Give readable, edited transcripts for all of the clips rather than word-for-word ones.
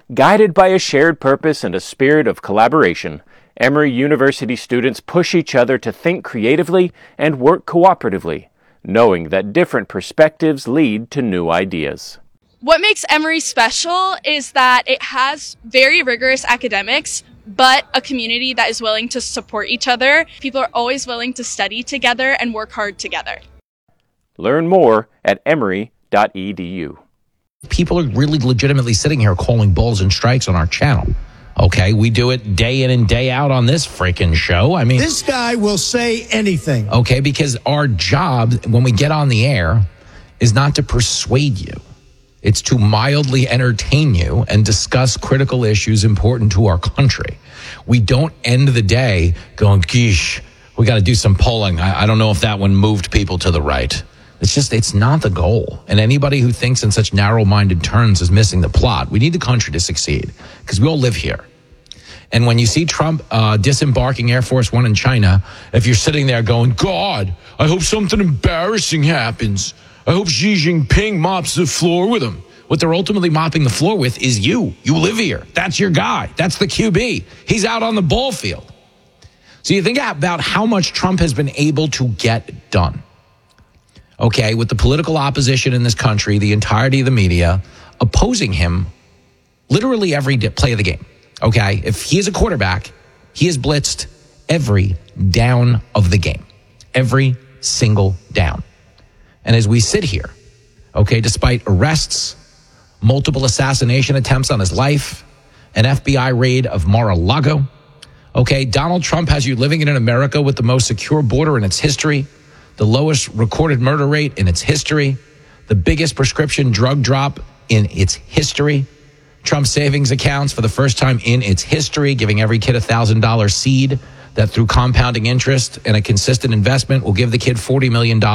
Guided by a shared purpose and a spirit of collaboration, Emory University students push each other to think creatively and work cooperatively, knowing that different perspectives lead to new ideas. What makes Emory special is that it has very rigorous academics, but a community that is willing to support each other. People are always willing to study together and work hard together. Learn more at emory.edu. People are really legitimately sitting here calling balls and strikes on our channel. Okay, we do it day in and day out on this freaking show. I mean, this guy will say anything. Okay, because our job when we get on the air is not to persuade you. It's to mildly entertain you and discuss critical issues important to our country. We don't end the day going, geesh, we got to do some polling. I don't know if that one moved people to the right. It's not the goal. And anybody who thinks in such narrow-minded terms is missing the plot. We need the country to succeed because we all live here. And when you see Trump disembarking Air Force One in China, if you're sitting there going, God, I hope something embarrassing happens. I hope Xi Jinping mops the floor with him. What they're ultimately mopping the floor with is you. You live here. That's your guy. That's the QB. He's out on the ball field. So you think about how much Trump has been able to get done. Okay, with the political opposition in this country, the entirety of the media opposing him literally every play of the game. Okay, if he is a quarterback, he is blitzed every down of the game, every single down. And as we sit here, okay, despite arrests, multiple assassination attempts on his life, an FBI raid of Mar-a-Lago, okay, Donald Trump has you living in an America with the most secure border in its history, the lowest recorded murder rate in its history, the biggest prescription drug drop in its history, Trump savings accounts for the first time in its history, giving every kid $1,000 seed that through compounding interest and a consistent investment will give the kid $1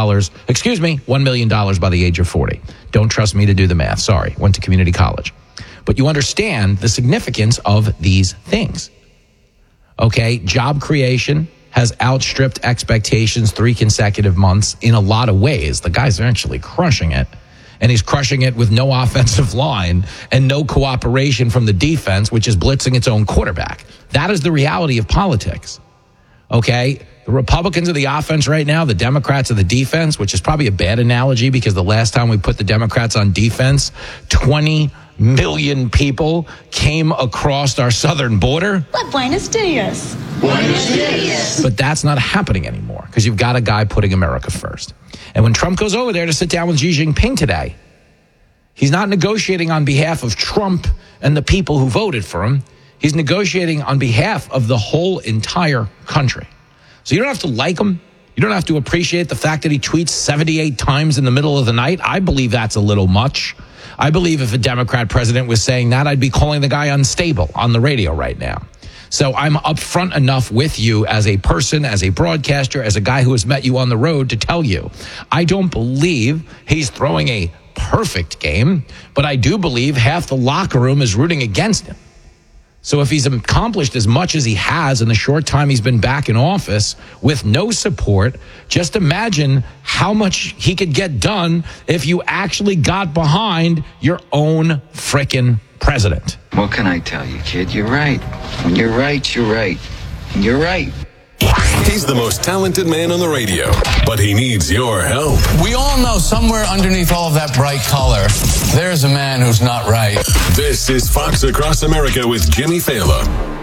million by the age of 40. Don't trust me to do the math. Sorry, went to community college. But you understand the significance of these things. Okay, job creation has outstripped expectations 3 consecutive months in a lot of ways. The guy's actually crushing it. And he's crushing it with no offensive line and no cooperation from the defense, which is blitzing its own quarterback. That is the reality of politics. Okay? The Republicans are the offense right now. The Democrats are the defense, which is probably a bad analogy because the last time we put the Democrats on defense, 20 million people came across our southern border. But Buenos Dias. Buenos Dias. But that's not happening anymore because you've got a guy putting America first. And when Trump goes over there to sit down with Xi Jinping today, he's not negotiating on behalf of Trump and the people who voted for him. He's negotiating on behalf of the whole entire country. So you don't have to like him. You don't have to appreciate the fact that he tweets 78 times in the middle of the night. I believe that's a little much. I believe if a Democrat president was saying that, I'd be calling the guy unstable on the radio right now. So I'm upfront enough with you as a person, as a broadcaster, as a guy who has met you on the road to tell you, I don't believe he's throwing a perfect game, but I do believe half the locker room is rooting against him. So if he's accomplished as much as he has in the short time he's been back in office with no support, just imagine how much he could get done if you actually got behind your own frickin' president. What can I tell you, kid? You're right. When you're right, you're right. And you're right. He's the most talented man on the radio, but he needs your help. We all know somewhere underneath all of that bright color, there's a man who's not right. This is Fox Across America with Jimmy Fallon.